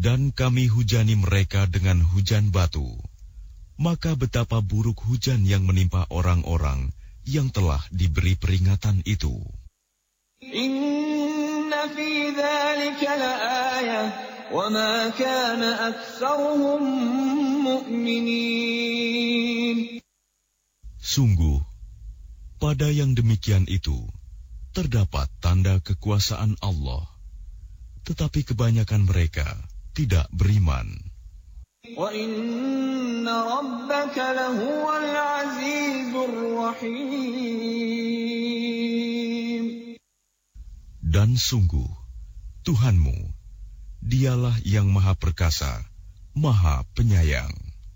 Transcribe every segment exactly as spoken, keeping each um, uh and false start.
Dan kami hujani mereka dengan hujan batu. Maka betapa buruk hujan yang menimpa orang-orang yang telah diberi peringatan itu. Inna fi dzalika laayah wa ma kana aktsaruhum mu'minin. Sungguh, pada yang demikian itu terdapat tanda kekuasaan Allah, tetapi kebanyakan mereka tidak beriman. Wa inna rabbaka lahuwal azizur rahim. Dan sungguh, Tuhanmu, dialah yang maha perkasa, maha penyayang.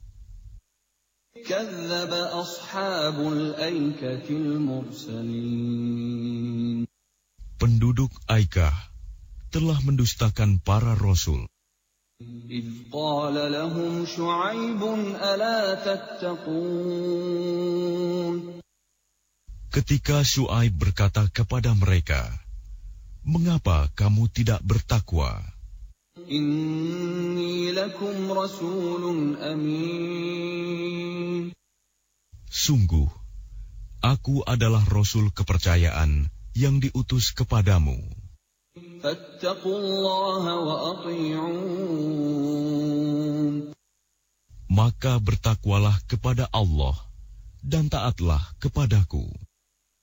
Kadzdzaba ashabul aikatil mursalin. Penduduk Aikah telah mendustakan para rasul. إذ قال لهم شعيب ألا تتقون. Ketika Syuaib berkata kepada mereka, "Mengapa kamu tidak bertakwa? Inni lakum rasulun amin. Sungguh, aku adalah rasul kepercayaan yang diutus kepadamu. Fattaqullaha wa ati'un. Maka bertakwalah kepada Allah dan taatlah kepadaku."